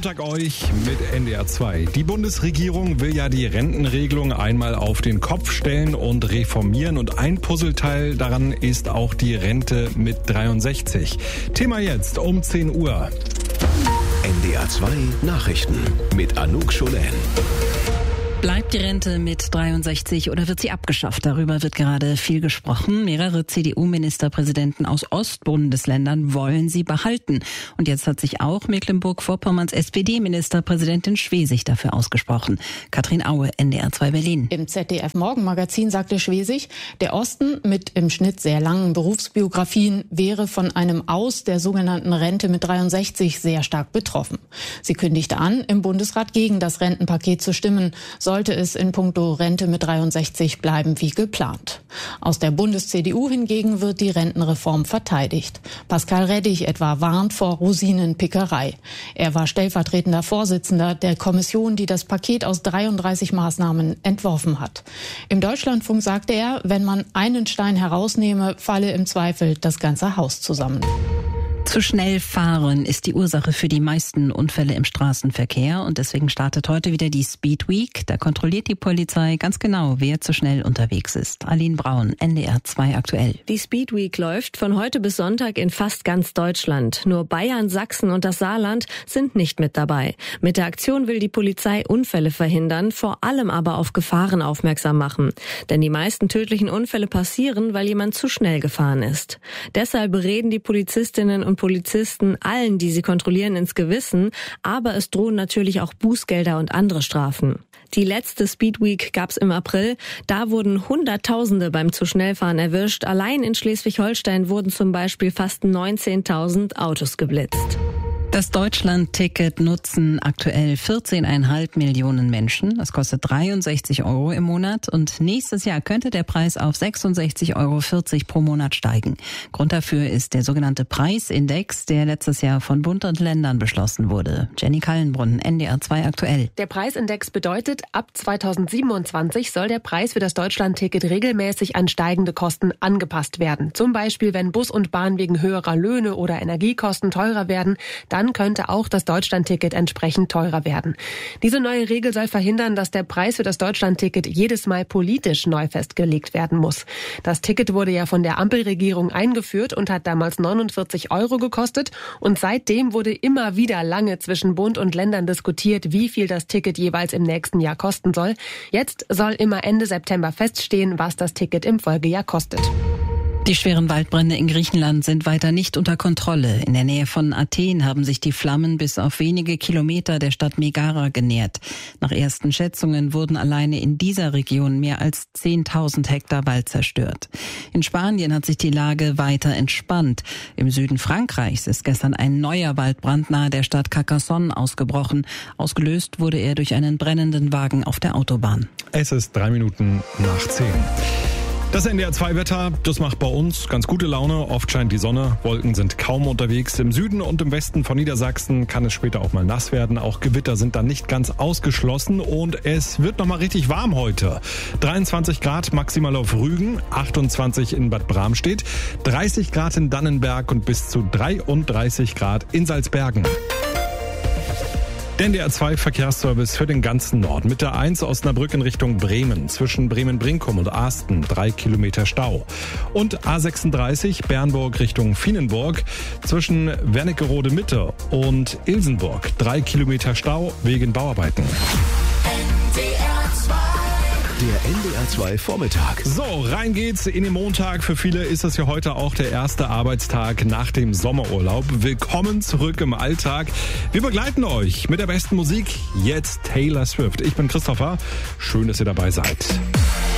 Montag euch mit NDR 2. Die Bundesregierung will ja die Rentenregelung einmal auf den Kopf stellen und reformieren. Und ein Puzzleteil daran ist auch die Rente mit 63. Thema jetzt um 10 Uhr. NDR 2 Nachrichten mit Anouk Scholen. Bleibt die Rente mit 63 oder wird sie abgeschafft? Darüber wird gerade viel gesprochen. Mehrere CDU-Ministerpräsidenten aus Ostbundesländern wollen sie behalten. Und jetzt hat sich auch Mecklenburg-Vorpommerns SPD-Ministerpräsidentin Schwesig dafür ausgesprochen. Katrin Aue, NDR 2 Berlin. Im ZDF-Morgenmagazin sagte Schwesig, der Osten mit im Schnitt sehr langen Berufsbiografien wäre von einem Aus der sogenannten Rente mit 63 sehr stark betroffen. Sie kündigte an, im Bundesrat gegen das Rentenpaket zu stimmen, sollte es in puncto Rente mit 63 bleiben wie geplant. Aus der Bundes-CDU hingegen wird die Rentenreform verteidigt. Pascal Reddig etwa warnt vor Rosinenpickerei. Er war stellvertretender Vorsitzender der Kommission, die das Paket aus 33 Maßnahmen entworfen hat. Im Deutschlandfunk sagte er, wenn man einen Stein herausnehme, falle im Zweifel das ganze Haus zusammen. Zu schnell fahren ist die Ursache für die meisten Unfälle im Straßenverkehr und deswegen startet heute wieder die Speed Week. Da kontrolliert die Polizei ganz genau, wer zu schnell unterwegs ist. Aline Braun, NDR 2 aktuell. Die Speed Week läuft von heute bis Sonntag in fast ganz Deutschland. Nur Bayern, Sachsen und das Saarland sind nicht mit dabei. Mit der Aktion will die Polizei Unfälle verhindern, vor allem aber auf Gefahren aufmerksam machen. Denn die meisten tödlichen Unfälle passieren, weil jemand zu schnell gefahren ist. Deshalb bereden die Polizistinnen und Polizisten allen, die sie kontrollieren, ins Gewissen, aber es drohen natürlich auch Bußgelder und andere Strafen. Die letzte Speed Week gab's im April. Da wurden Hunderttausende beim zu schnell fahren erwischt. Allein in Schleswig-Holstein wurden zum Beispiel fast 19.000 Autos geblitzt. Das Deutschland-Ticket nutzen aktuell 14,5 Millionen Menschen. Das kostet 63 € im Monat und nächstes Jahr könnte der Preis auf 66,40 € pro Monat steigen. Grund dafür ist der sogenannte Preisindex, der letztes Jahr von Bund und Ländern beschlossen wurde. Jenny Kallenbrunn, NDR 2 aktuell. Der Preisindex bedeutet, ab 2027 soll der Preis für das Deutschland-Ticket regelmäßig an steigende Kosten angepasst werden. Zum Beispiel, wenn Bus und Bahn wegen höherer Löhne oder Energiekosten teurer werden, dann könnte auch das Deutschland-Ticket entsprechend teurer werden. Diese neue Regel soll verhindern, dass der Preis für das Deutschland-Ticket jedes Mal politisch neu festgelegt werden muss. Das Ticket wurde ja von der Ampelregierung eingeführt und hat damals 49 € gekostet. Und seitdem wurde immer wieder lange zwischen Bund und Ländern diskutiert, wie viel das Ticket jeweils im nächsten Jahr kosten soll. Jetzt soll immer Ende September feststehen, was das Ticket im Folgejahr kostet. Die schweren Waldbrände in Griechenland sind weiter nicht unter Kontrolle. In der Nähe von Athen haben sich die Flammen bis auf wenige Kilometer der Stadt Megara genähert. Nach ersten Schätzungen wurden alleine in dieser Region mehr als 10.000 Hektar Wald zerstört. In Spanien hat sich die Lage weiter entspannt. Im Süden Frankreichs ist gestern ein neuer Waldbrand nahe der Stadt Carcassonne ausgebrochen. Ausgelöst wurde er durch einen brennenden Wagen auf der Autobahn. Es ist 3 Minuten nach 10. Das NDR 2 Wetter, das macht bei uns ganz gute Laune. Oft scheint die Sonne, Wolken sind kaum unterwegs. Im Süden und im Westen von Niedersachsen kann es später auch mal nass werden. Auch Gewitter sind dann nicht ganz ausgeschlossen und es wird nochmal richtig warm heute. 23 Grad maximal auf Rügen, 28 in Bad Bramstedt, 30 Grad in Dannenberg und bis zu 33 Grad in Salzbergen. Der NDR 2 Verkehrsservice für den ganzen Norden. Mit der 1 Osnabrück in Richtung Bremen. Zwischen Bremen-Brinkum und Asten 3 Kilometer Stau. Und A36 Bernburg Richtung Vienenburg. Zwischen Wernigerode Mitte und Ilsenburg 3 Kilometer Stau wegen Bauarbeiten. Der NDR 2 Vormittag. So, rein geht's in den Montag. Für viele ist es ja heute auch der erste Arbeitstag nach dem Sommerurlaub. Willkommen zurück im Alltag. Wir begleiten euch mit der besten Musik. Jetzt Taylor Swift. Ich bin Christopher. Schön, dass ihr dabei seid.